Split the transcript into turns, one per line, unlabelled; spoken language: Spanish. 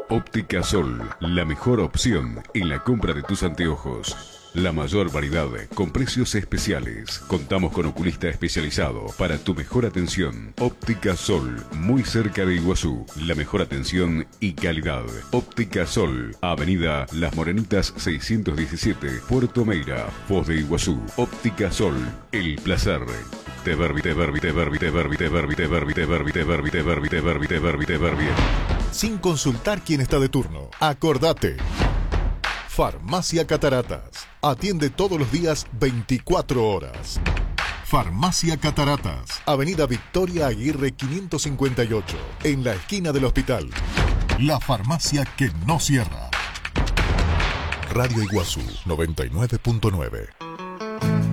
Óptica Sol, la mejor opción en la compra de tus anteojos. La mayor variedad con precios especiales. Contamos con oculista especializado para tu mejor atención. Óptica Sol, muy cerca de Iguazú. La mejor atención y calidad. Óptica Sol, Avenida Las Morenitas 617, Puerto Meira, Foz de Iguazú. Óptica Sol, el placer de ver bien.
Sin consultar quién está de turno. Acordate. Farmacia Cataratas. Atiende todos los días 24 horas. Farmacia Cataratas. Avenida Victoria Aguirre 558. En la esquina del hospital. La farmacia que no cierra. Radio Iguazú 99.9.